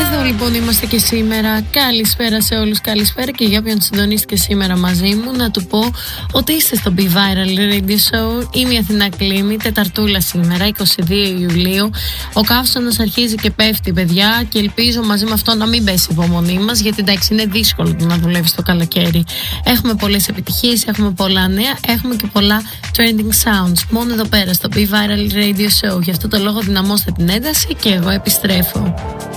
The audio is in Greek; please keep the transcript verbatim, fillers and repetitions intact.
Εδώ λοιπόν είμαστε και σήμερα. Καλησπέρα σε όλους, καλησπέρα και για όποιον συντονίστηκε σήμερα μαζί μου. Να του πω ότι είστε στο Be Viral Radio Show. Είμαι η Αθηνά Κλήμη, Τεταρτούλα σήμερα, είκοσι δύο Ιουλίου. Ο καύσωνας αρχίζει και πέφτει, παιδιά, και ελπίζω μαζί με αυτό να μην πέσει η υπομονή μας, γιατί εντάξει, είναι δύσκολο να δουλεύει το καλοκαίρι. Έχουμε πολλές επιτυχίες, έχουμε πολλά νέα, έχουμε και πολλά trending sounds. Μόνο εδώ πέρα στο Be Viral Radio Show. Γι' αυτό το λόγο δυναμώστε την ένταση και εγώ επιστρέφω.